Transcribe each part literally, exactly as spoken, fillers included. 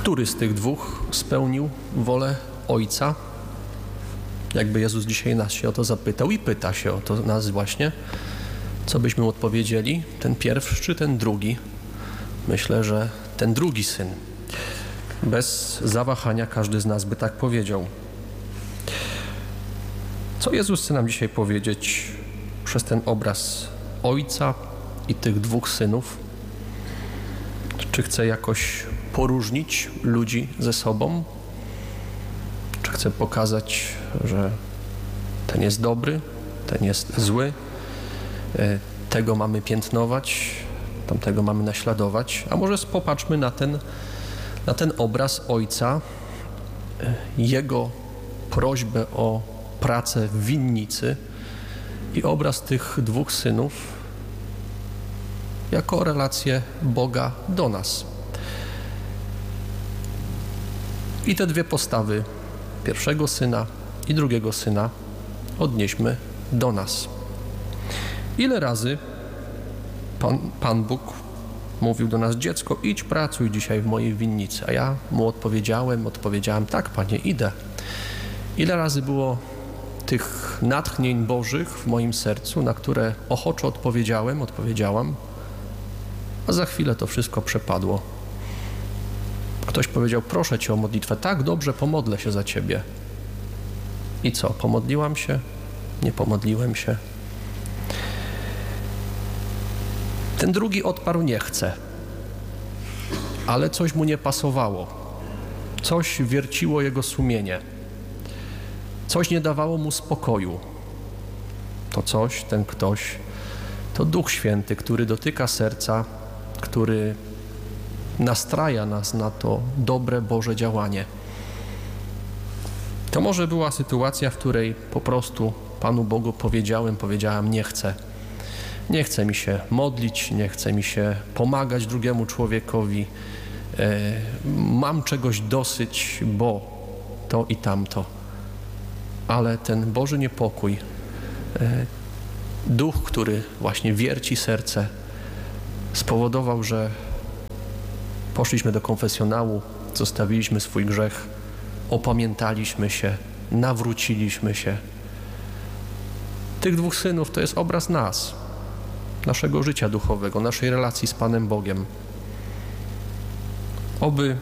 Który z tych dwóch spełnił wolę Ojca? Jakby Jezus dzisiaj nas się o to zapytał i pyta się o to nas właśnie, co byśmy odpowiedzieli? Ten pierwszy czy ten drugi? Myślę, że ten drugi syn. Bez zawahania każdy z nas by tak powiedział. Co Jezus chce nam dzisiaj powiedzieć przez ten obraz Ojca i tych dwóch synów? Czy chce jakoś poróżnić ludzi ze sobą? Czy chce pokazać, że ten jest dobry, ten jest zły, tego mamy piętnować, tamtego mamy naśladować? A może popatrzmy na ten, na ten obraz Ojca, jego prośbę o pracę w winnicy i obraz tych dwóch synów jako relację Boga do nas. I te dwie postawy, pierwszego syna i drugiego syna, odnieśmy do nas. Ile razy Pan, Pan Bóg mówił do nas: dziecko, idź pracuj dzisiaj w mojej winnicy, a ja mu odpowiedziałem, odpowiedziałem: tak, Panie, idę. Ile razy było tych natchnień Bożych w moim sercu, na które ochoczo odpowiedziałem, odpowiedziałam, a za chwilę to wszystko przepadło. Ktoś powiedział: proszę Cię o modlitwę. Tak, dobrze, pomodlę się za Ciebie. I co? Pomodliłam się? Nie pomodliłem się. Ten drugi odparł: nie chcę. Ale coś mu nie pasowało. Coś wierciło jego sumienie. Coś nie dawało mu spokoju. To coś, ten ktoś, to Duch Święty, który dotyka serca, który nastraja nas na to dobre Boże działanie. To może była sytuacja, w której po prostu Panu Bogu powiedziałem, powiedziałam: nie chcę. Nie chce mi się modlić, nie chce mi się pomagać drugiemu człowiekowi. E, mam czegoś dosyć, bo to i tamto. Ale ten Boży niepokój, e, duch, który właśnie wierci serce, spowodował, że poszliśmy do konfesjonału, zostawiliśmy swój grzech, opamiętaliśmy się, nawróciliśmy się. Tych dwóch synów to jest obraz nas, naszego życia duchowego, naszej relacji z Panem Bogiem. Oby,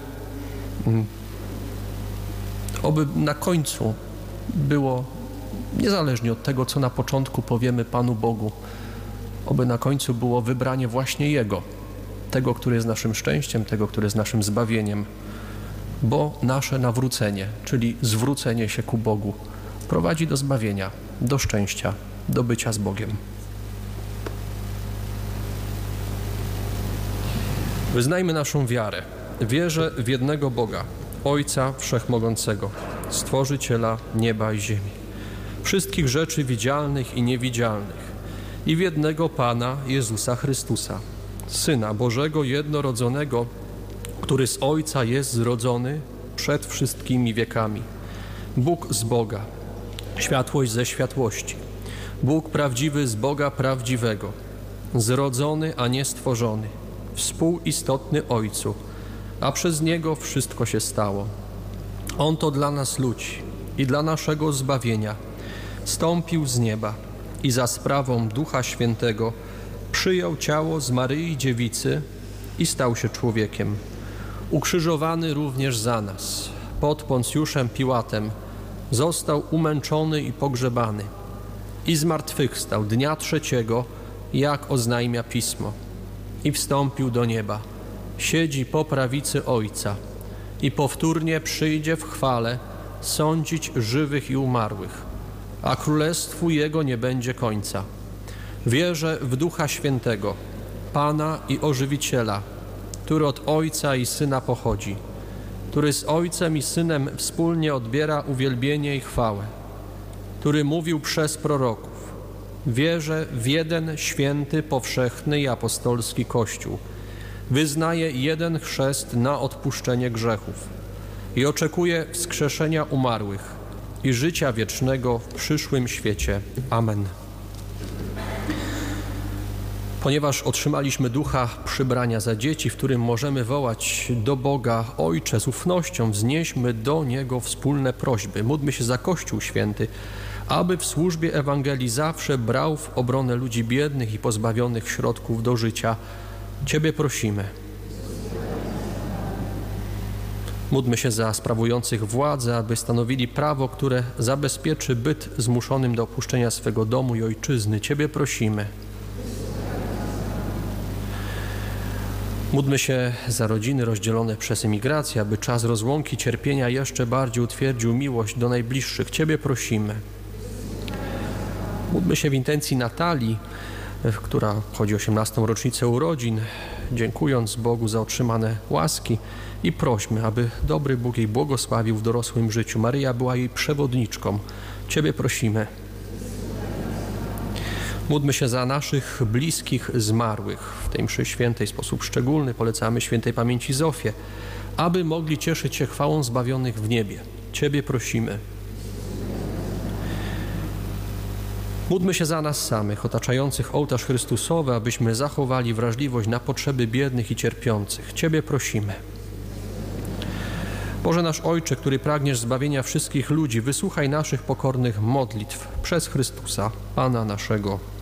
oby na końcu było, niezależnie od tego, co na początku powiemy Panu Bogu, oby na końcu było wybranie właśnie Jego, tego, który jest naszym szczęściem, tego, który jest naszym zbawieniem, bo nasze nawrócenie, czyli zwrócenie się ku Bogu, prowadzi do zbawienia, do szczęścia, do bycia z Bogiem. Wyznajmy naszą wiarę. Wierzę w jednego Boga, Ojca Wszechmogącego, Stworzyciela nieba i ziemi, wszystkich rzeczy widzialnych i niewidzialnych, i w jednego Pana Jezusa Chrystusa, Syna Bożego jednorodzonego, który z Ojca jest zrodzony przed wszystkimi wiekami, Bóg z Boga, światłość ze światłości, Bóg prawdziwy z Boga prawdziwego, zrodzony, a nie stworzony, współistotny Ojcu, a przez Niego wszystko się stało. On to dla nas ludzi i dla naszego zbawienia stąpił z nieba i za sprawą Ducha Świętego przyjął ciało z Maryi Dziewicy i stał się człowiekiem. Ukrzyżowany również za nas, pod Poncjuszem Piłatem, został umęczony i pogrzebany i zmartwychwstał dnia trzeciego, jak oznajmia Pismo, i wstąpił do nieba. Siedzi po prawicy Ojca i powtórnie przyjdzie w chwale sądzić żywych i umarłych, a królestwu Jego nie będzie końca. Wierzę w Ducha Świętego, Pana i Ożywiciela, który od Ojca i Syna pochodzi, który z Ojcem i Synem wspólnie odbiera uwielbienie i chwałę, który mówił przez proroków. Wierzę w jeden święty, powszechny i apostolski Kościół. Wyznaję jeden chrzest na odpuszczenie grzechów i oczekuję wskrzeszenia umarłych i życia wiecznego w przyszłym świecie. Amen. Ponieważ otrzymaliśmy ducha przybrania za dzieci, w którym możemy wołać do Boga: Ojcze, z ufnością wznieśmy do Niego wspólne prośby. Módlmy się za Kościół Święty, aby w służbie Ewangelii zawsze brał w obronę ludzi biednych i pozbawionych środków do życia. Ciebie prosimy. Módlmy się za sprawujących władzę, aby stanowili prawo, które zabezpieczy byt zmuszonym do opuszczenia swego domu i ojczyzny. Ciebie prosimy. Módlmy się za rodziny rozdzielone przez emigrację, aby czas rozłąki, cierpienia jeszcze bardziej utwierdził miłość do najbliższych. Ciebie prosimy. Módlmy się w intencji Natalii, która obchodzi osiemnastą rocznicę urodzin, dziękując Bogu za otrzymane łaski, i prośmy, aby dobry Bóg jej błogosławił w dorosłym życiu. Maryja była jej przewodniczką. Ciebie prosimy. Módlmy się za naszych bliskich zmarłych. W tej mszy świętej w sposób szczególny polecamy świętej pamięci Zofię, aby mogli cieszyć się chwałą zbawionych w niebie. Ciebie prosimy. Módlmy się za nas samych, otaczających ołtarz Chrystusowy, abyśmy zachowali wrażliwość na potrzeby biednych i cierpiących. Ciebie prosimy. Boże nasz Ojcze, który pragniesz zbawienia wszystkich ludzi, wysłuchaj naszych pokornych modlitw przez Chrystusa, Pana naszego.